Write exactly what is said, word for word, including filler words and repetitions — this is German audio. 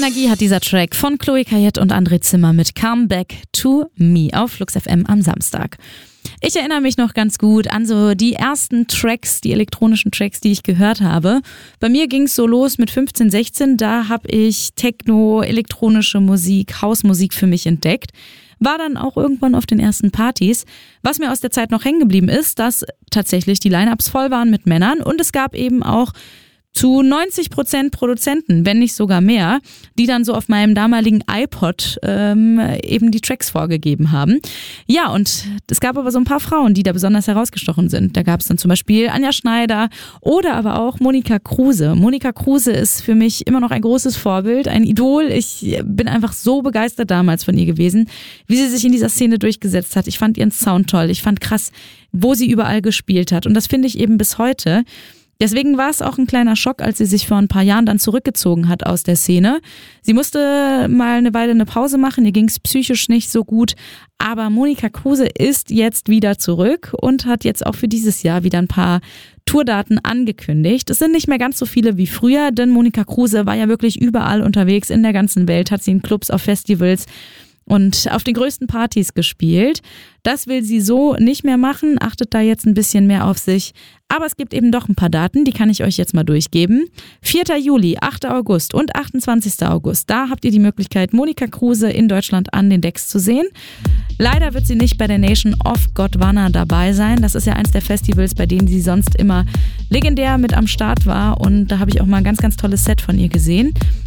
Energie hat dieser Track von Chloe Kayet und André Zimmer mit Come Back to Me auf Flux F M am Samstag. Ich erinnere mich noch ganz gut an so die ersten Tracks, die elektronischen Tracks, die ich gehört habe. Bei mir ging es so los mit fünfzehn, sechzehn, da habe ich Techno, elektronische Musik, Hausmusik für mich entdeckt. War dann auch irgendwann auf den ersten Partys. Was mir aus der Zeit noch hängen geblieben ist, dass tatsächlich die Line-Ups voll waren mit Männern und es gab eben auch zu neunzig Prozent Produzenten, wenn nicht sogar mehr, die dann so auf meinem damaligen iPod ähm, eben die Tracks vorgegeben haben. Ja, und es gab aber so ein paar Frauen, die da besonders herausgestochen sind. Da gab es dann zum Beispiel Anja Schneider oder aber auch Monika Kruse. Monika Kruse ist für mich immer noch ein großes Vorbild, ein Idol. Ich bin einfach so begeistert damals von ihr gewesen, wie sie sich in dieser Szene durchgesetzt hat. Ich fand ihren Sound toll. Ich fand krass, wo sie überall gespielt hat. Und das finde ich eben bis heute. Deswegen war es auch ein kleiner Schock, als sie sich vor ein paar Jahren dann zurückgezogen hat aus der Szene. Sie musste mal eine Weile eine Pause machen, ihr ging es psychisch nicht so gut, aber Monika Kruse ist jetzt wieder zurück und hat jetzt auch für dieses Jahr wieder ein paar Tourdaten angekündigt. Es sind nicht mehr ganz so viele wie früher, denn Monika Kruse war ja wirklich überall unterwegs in der ganzen Welt, hat sie in Clubs, auf Festivals und auf den größten Partys gespielt. Das will sie so nicht mehr machen, achtet da jetzt ein bisschen mehr auf sich. Aber es gibt eben doch ein paar Daten, die kann ich euch jetzt mal durchgeben. vierter Juli, achter August und achtundzwanzigster August. Da habt ihr die Möglichkeit, Monika Kruse in Deutschland an den Decks zu sehen. Leider wird sie nicht bei der Nation of Gondwana dabei sein. Das ist ja eins der Festivals, bei denen sie sonst immer legendär mit am Start war. Und da habe ich auch mal ein ganz, ganz tolles Set von ihr gesehen.